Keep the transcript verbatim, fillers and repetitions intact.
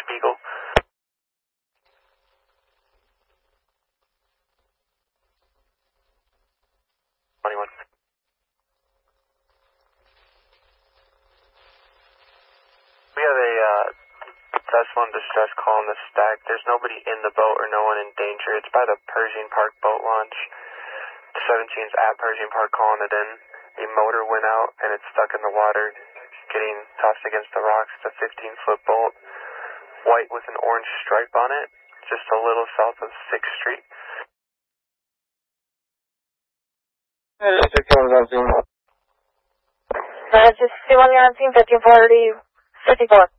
Beagle. twenty-one. We have a uh, Test one distress call on the stack. There's nobody in the boat or no one in danger. It's by the Pershing Park boat launch. The seventeen's at Pershing Park calling it in. A motor went out and it's stuck in the water, getting tossed against the rocks. It's a fifteen-foot boat, white with an orange stripe on it, just a little south of sixth street. Uh, just two on your team, fifteen forty, fifty-four.